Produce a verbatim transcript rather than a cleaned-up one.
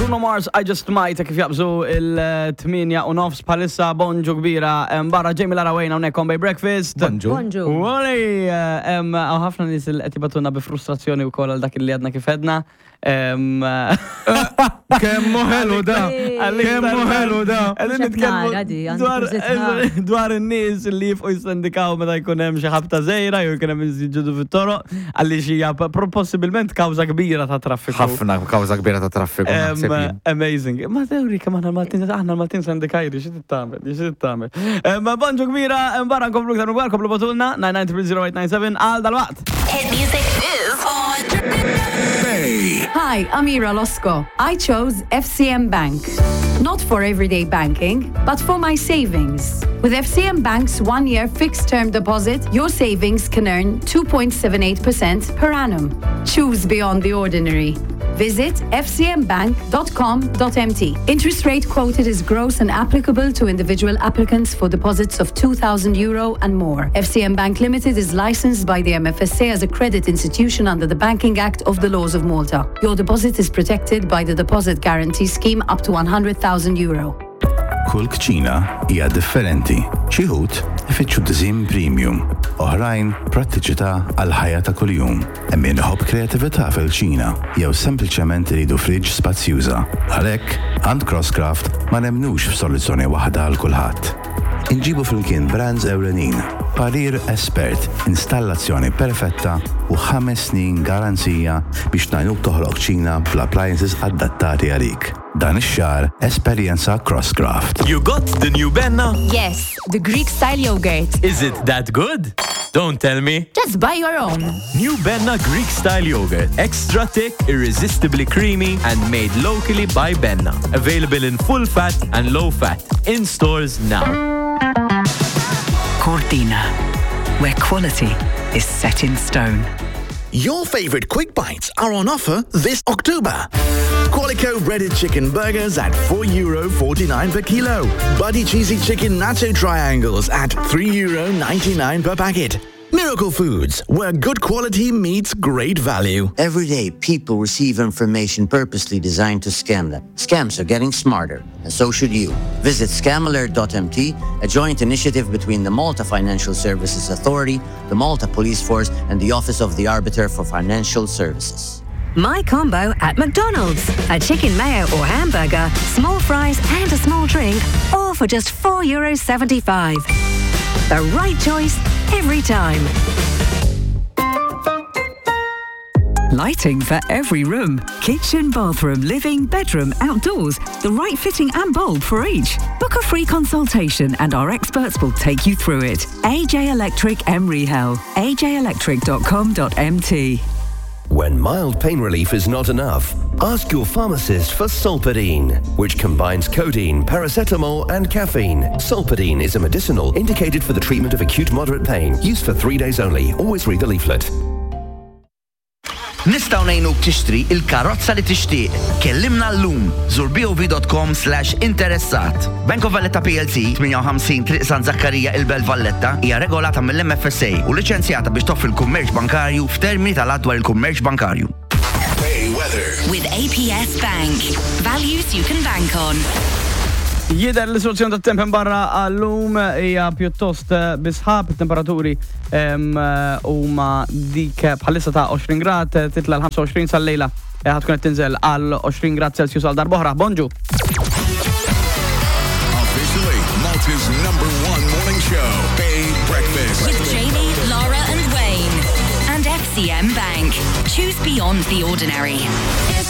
Bruno Mars, I Just Might, kif jabżu il-tminja u nofs palissa bonġu kbira barra Jamie Larawayne hawnhekk on Bay Breakfast. Bonġu. Bonġu. Wali, għaw ħafna nis il-qed jibatuna bi frustrazzjoni wkoll għal dak li għadna kif edna. Kemmu ħelu da. Kemmu ħelu da. Dwar in-nies li jifqu jisendikaw meta jkun hemm xi ħabta żejra jew jkun hemm jiġġieldu fit-toroq għalli xi possibilment kawża kbira ta' traffiku. Ħafna kawża kbira ta' traffiku. Amazing. Ma teori kemm aħna Maltin aħna Maltin sendikajri xi tittamel, xi tittamel. Ma bonġu kbira barra nkomplu ktar ukoll komplu batulna nine nine three zero eight nine seven għal dal-waqt. Hit music is on. Hi, I'm Ira Losco. I chose F C M Bank. Not for everyday banking, but for my savings. With F C M Bank's one-year fixed-term deposit, your savings can earn two point seven eight percent per annum. Choose beyond the ordinary. Visit f c m bank dot com dot m t. Interest rate quoted is gross and applicable to individual applicants for deposits of two thousand euro and more. F C M Bank Limited is licensed by the M F S A as a credit institution under the Banking Act of the Laws of Malta. Your deposit is protected by the Deposit Guarantee Scheme up to one hundred thousand euro. Kull kċina hija differenti. Xi wħud ifittxu diżin premium, oħrajn prattiċità għal ħajja ta' kuljum. Hemm min iħobb kreatività fil-ċina jew sempliċement iridu friġġ spazzjuża. Għalhekk għand Crosscraft ma nemnux f'soluzzjoni waħda għal kulħadd. Inġibu flimkien brands ewlenin, parir espert, installazzjoni perfetta u ħames snin garanzija biex najnuk toħloq ċina bl-appliances adattati għalik. Dan ix-xahar esperjenza Crosscraft. You got the new Benna? Yes, the Greek-style yogurt. Is it that good? Don't tell me. Just buy your own. New Benna Greek-style yogurt. Extra thick, irresistibly creamy, and made locally by Benna. Available in full fat and low fat. In stores now. Cortina, where quality is set in stone. Your favorite quick bites are on offer this October. Qualico breaded chicken burgers at four euro forty-nine per kilo. Buddy cheesy chicken nacho triangles at three euro ninety-nine per packet. Miracle Foods, where good quality meets great value. Every day, people receive information purposely designed to scam them. Scams are getting smarter, and so should you. Visit scam alert dot m t, a joint initiative between the Malta Financial Services Authority, the Malta Police Force, and the Office of the Arbiter for Financial Services. My combo at McDonald's. A chicken mayo or hamburger, small fries and a small drink, all for just four euro seventy-five. The right choice every time. Lighting for every room. Kitchen, bathroom, living, bedroom, outdoors. The right fitting and bulb for each. Book a free consultation and our experts will take you through it. A J Electric Emery Hell. a j electric dot com dot m t. When mild pain relief is not enough, ask your pharmacist for Solpadeine, which combines codeine, paracetamol, and caffeine. Solpadeine is a medicinal indicated for the treatment of acute moderate pain. Used for three days only. Always read the leaflet. Nistaw nejnuk tixtri il-karozza li tixtieq. Kellimna l-lum zur b o v dot com slash interessat. Bank of Valletta P L C eight fifty Triq San Zakkarija il-Belt Valletta hija regolata mill-M F S A u liċenzjata biex toffri l-kummerċ bankarju f'termini tal-adwar il-kummerċ bankarju. With A P S Bank. Values you can bank on. Jider l-soluzzjoni ta' temp barra għallum hija pjuttost bisħab, temperaturi huma dik bħalissa ta' twenty grad, titla l-twenty-five sal-lejla ħatkun qed tinżel għal twenty grad Celsius għal darb'oħra. Bonġu. Officially Malta's number one morning show, Bay Breakfast. With Jamie, Laura and Wayne. And F C M Bank. Choose beyond the ordinary.